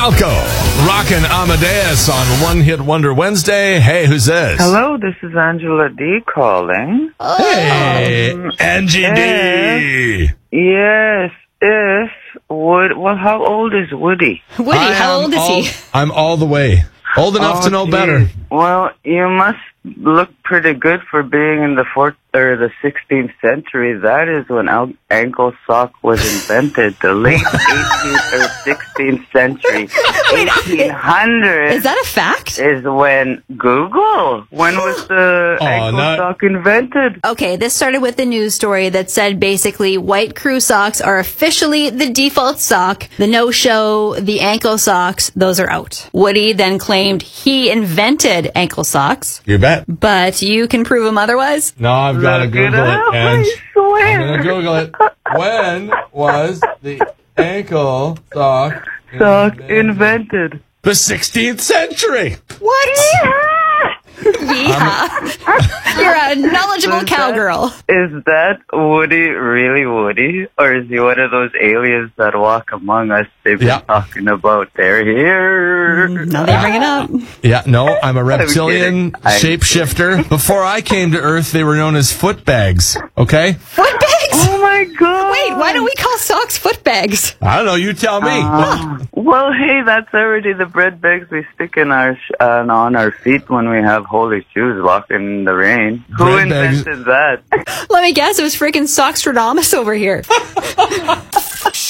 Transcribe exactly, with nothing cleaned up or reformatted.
Falco, rockin' Amadeus on One Hit Wonder Wednesday. Hey, who's this? Hello, this is Angela D calling. Hey, Um, Angie D. Yes, if Wood. Well, how old is Woody? Woody, I how am old is all- he? I'm all the way. Old enough Oh, to know geez. better. Well, you must look pretty good for being in the fourth or the sixteenth century. That is when al- ankle sock was invented. The late eighteenth or sixteenth century. eighteen hundred Is that a fact? is when Google. When was the Oh, ankle not- sock invented? Okay, this started with the news story that said basically white crew socks are officially the default sock. The no-show, the ankle socks, those are out. Woody then claimed he invented ankle socks, You bet. but you can prove him otherwise. No, I've got to Look Google it it, up, Ange. I swear. I'm going to Google it. When was the ankle sock Sock invented? invented. The sixteenth century. What? Yeehaw. You're a knowledgeable Is that- cowgirl. Is that Woody really Woody? Or is he one of those aliens that walk among us they've been Yeah. talking about? They're here. Now they bring it up. Yeah, no, I'm a reptilian kidding. I'm shapeshifter. Before I came to Earth, they were known as foot bags. Okay? Foot bags? Oh my god. Wait, why don't we call socks foot bags? I don't know. You tell me. Uh, well, hey, that's already the bread bags we stick in our sh- uh, on our feet when we have holy shoes walking in the rain. Who Bread bags. invented that? Let me guess, it was freaking Sockstradamus over here.